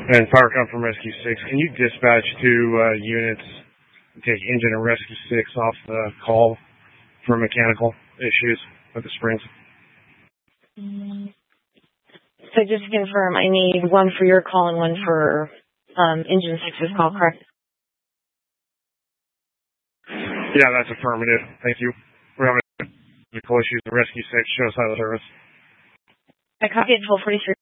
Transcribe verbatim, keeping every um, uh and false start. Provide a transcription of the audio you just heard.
And power come from Rescue six. Can you dispatch two uh, units and take engine and Rescue six off the call for mechanical issues with the springs? So just to confirm, I need one for your call and one for um, engine six's call, correct? Yeah, that's affirmative. Thank you. We're having mechanical issues with Rescue six. Show us how the service. I copy at twelve forty-three.